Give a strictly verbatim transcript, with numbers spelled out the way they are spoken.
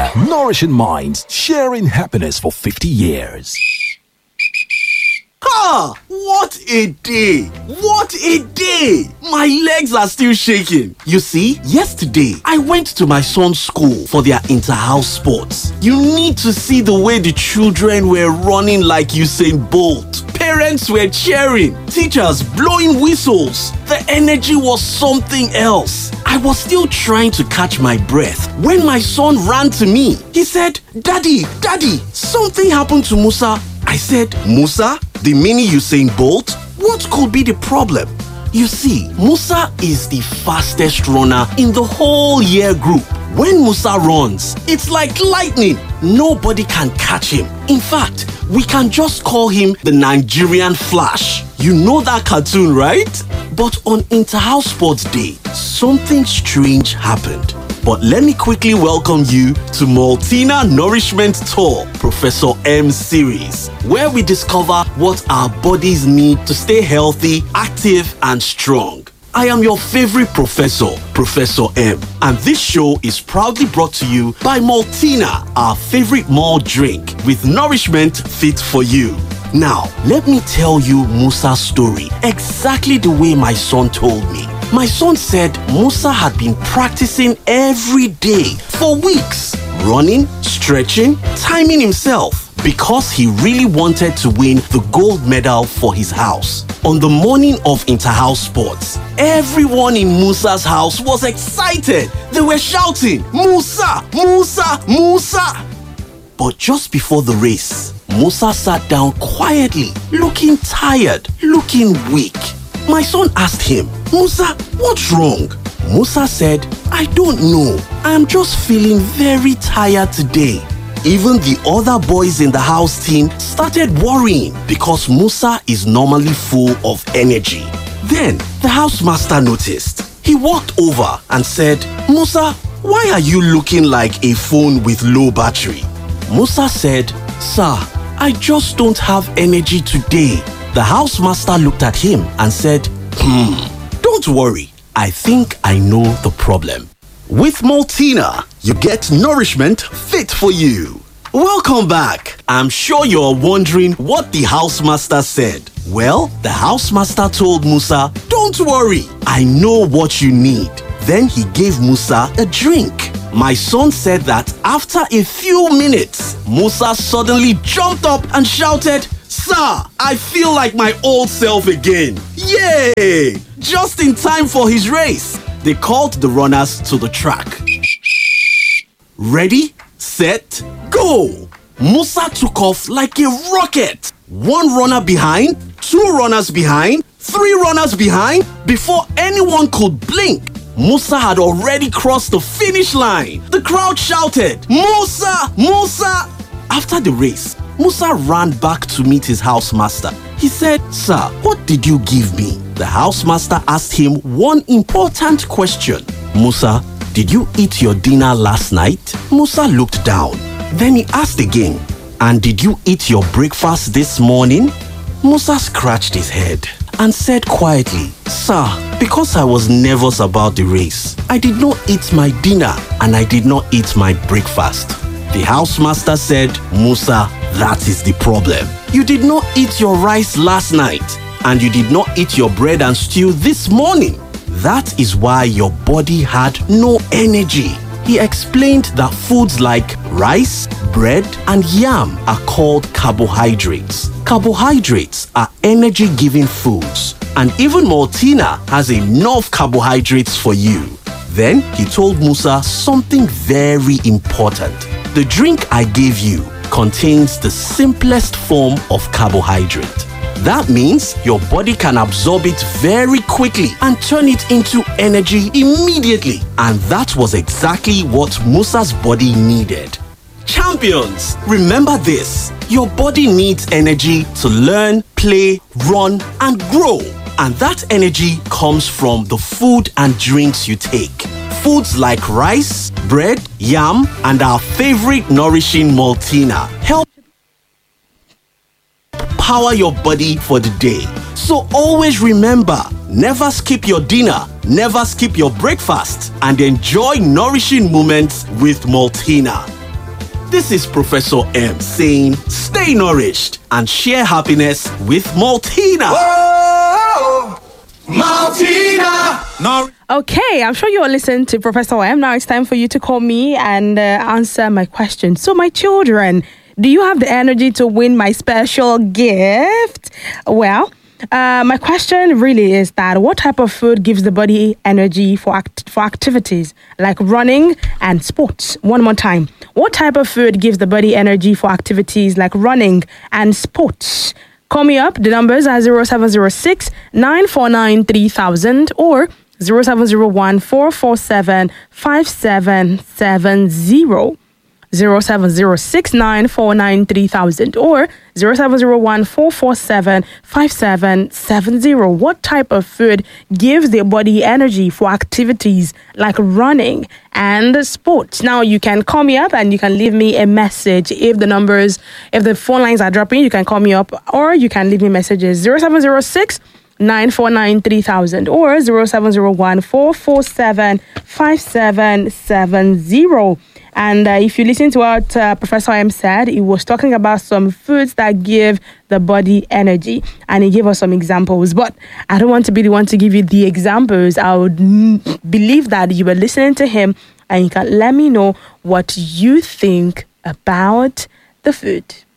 Maltina. Nourishing minds, sharing happiness for fifty years. Ha! What a day! What a day! My legs are still shaking. You see, yesterday I went to my son's school for their inter-house sports. You need to see the way the children were running like Usain Bolt. Parents were cheering, teachers blowing whistles. The energy was something else. I was still trying to catch my breath when my son ran to me. He said, "Daddy, Daddy, something happened to Musa." I said, "Musa? The mini Usain Bolt? What could be the problem?" You see, Musa is the fastest runner in the whole year group. When Musa runs, it's like lightning. Nobody can catch him. In fact, we can just call him the Nigerian Flash. You know that cartoon, right? But on Inter-House Sports Day, something strange happened. But let me quickly welcome you to Maltina Nourishment Tour, Professor M series, where we discover what our bodies need to stay healthy, active, and strong. I am your favorite professor, Professor M, and this show is proudly brought to you by Maltina, our favorite malt drink with nourishment fit for you. Now, let me tell you Musa's story exactly the way my son told me. My son said Musa had been practicing every day for weeks, running, stretching, timing himself, because he really wanted to win the gold medal for his house. On the morning of Inter-House Sports, everyone in Musa's house was excited. They were shouting, "Musa! Musa! Musa!" But just before the race, Musa sat down quietly, looking tired, looking weak. My son asked him, "Musa, what's wrong?" Musa said, "I don't know. I'm just feeling very tired today." Even the other boys in the house team started worrying because Musa is normally full of energy. Then the housemaster noticed. He walked over and said, "Musa, why are you looking like a phone with low battery?" Musa said, "Sir, I just don't have energy today." The housemaster looked at him and said, Hmm, don't worry. I think I know the problem. With Maltina, you get nourishment fit for you. Welcome back. I'm sure you're wondering what the housemaster said. Well, the housemaster told Musa, "Don't worry. I know what you need." Then he gave Musa a drink. My son said that after a few minutes, Musa suddenly jumped up and shouted, "Sir, I feel like my old self again." Yay! Just in time for his race. They called the runners to the track. Ready, set, go! Musa took off like a rocket. One runner behind, two runners behind, three runners behind. Before anyone could blink, Musa had already crossed the finish line. The crowd shouted, "Musa! Musa!" After the race, Musa ran back to meet his housemaster. He said, "Sir, what did you give me?" The housemaster asked him one important question. "Musa, did you eat your dinner last night?" Musa looked down. Then he asked again, "And did you eat your breakfast this morning?" Musa scratched his head and said quietly, "Sir, because I was nervous about the race, I did not eat my dinner and I did not eat my breakfast." The housemaster said, "Musa, that is the problem. You did not eat your rice last night and you did not eat your bread and stew this morning. That is why your body had no energy." He explained that foods like rice, bread, and yam are called carbohydrates. Carbohydrates are energy-giving foods, and even Maltina has enough carbohydrates for you. Then he told Musa something very important. The drink I gave you contains the simplest form of carbohydrate. That means your body can absorb it very quickly and turn it into energy immediately. And that was exactly what Musa's body needed. Champions, remember this. Your body needs energy to learn, play, run, and grow. And that energy comes from the food and drinks you take. Foods like rice, bread, yam, and our favorite nourishing Maltina help power your body for the day. So always remember, never skip your dinner, never skip your breakfast, and enjoy nourishing moments with Maltina. This is Professor M saying stay nourished and share happiness with Maltina. Whoa, Maltina! No. Okay, I'm sure you all listened to Professor M. Now it's time for you to call me and uh, answer my question. So, my children, do you have the energy to win my special gift? Well, uh, my question really is that what type of food gives the body energy for act- for activities like running and sports? One more time. What type of food gives the body energy for activities like running and sports? Call me up. The numbers are zero seven zero six, nine four nine, three thousand or zero seven zero one, four four seven, five seven seven zero. zero seven zero six, nine four nine, three thousand or zero seven zero one, four four seven, five seven seven zero. What type of food gives the body energy for activities like running and sports? Now, you can call me up and you can leave me a message. If the numbers, if the phone lines are dropping, you can call me up or you can leave me messages zero seven zero six, nine four nine, three thousand or zero seven zero one, four four seven, five seven seven zero. And uh, if you listen to what uh, Professor M said, he was talking about some foods that give the body energy. And he gave us some examples. But I don't want to be the one to give you the examples. I would n- believe that you were listening to him and you can let me know what you think about the food.